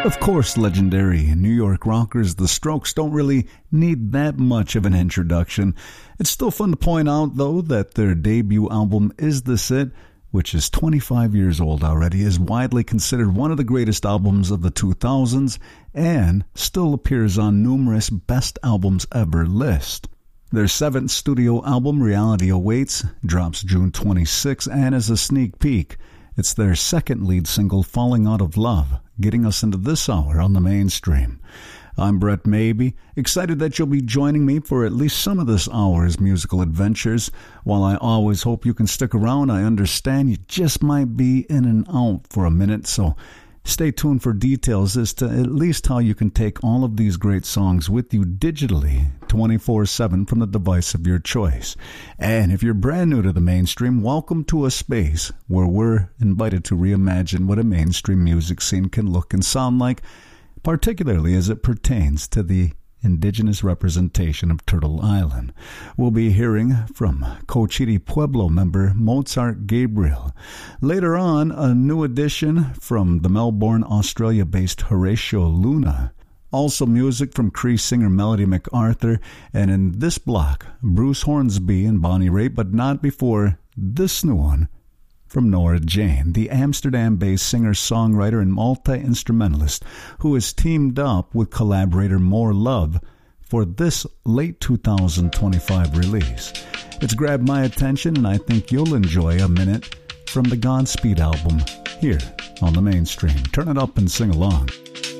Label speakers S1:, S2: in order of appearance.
S1: Of course, legendary New York rockers The Strokes don't really need that much of an introduction. It's still fun to point out, though, that their debut album Is This It, which is 25 years old already, is widely considered one of the greatest albums of the 2000s and still appears on numerous best albums ever lists. Their seventh studio album, Reality Awaits, drops June 26 and is a sneak peek. It's their second lead single, Falling Out of Love, getting us into this hour on the mainstream. I'm Brett Maybe, excited that you'll be joining me for at least some of this hour's musical adventures. While I always hope you can stick around, I understand you just might be in and out for a minute, so stay tuned for details as to at least how you can take all of these great songs with you digitally 24/7 from the device of your choice. And if you're brand new to the mainstream, welcome to a space where we're invited to reimagine what a mainstream music scene can look and sound like, particularly as it pertains to the indigenous representation of Turtle Island. We'll be hearing from Cochiti Pueblo member Mozart Gabriel. Later on, a new addition from the Melbourne, Australia-based Horatio Luna. Also music from Cree singer Melody MacArthur, and in this block, Bruce Hornsby and Bonnie Raitt, but not before this new one from Nora Jane, the Amsterdam-based singer-songwriter and multi-instrumentalist who has teamed up with collaborator More Love for this late 2025 release. It's grabbed my attention, and I think you'll enjoy a minute from the Godspeed album here on the mainstream. Turn it up and sing along.